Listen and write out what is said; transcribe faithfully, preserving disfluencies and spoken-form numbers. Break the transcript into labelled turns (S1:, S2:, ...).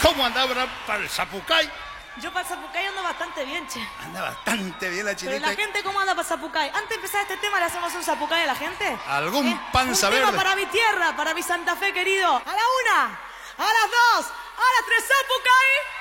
S1: ¿Cómo andaba para el Zapucay?
S2: Yo para el Zapucay ando bastante bien, che.
S1: Anda bastante bien la chinita.
S2: Pero la gente, ¿cómo anda para el Zapucay? Antes de empezar este tema, ¿le hacemos un Zapucay a la gente?
S1: ¿Algún
S2: ¿Eh?
S1: panza
S2: un
S1: verde?
S2: tema para mi tierra, para mi Santa Fe, querido. A la una, a las dos, a las tres, Zapucay.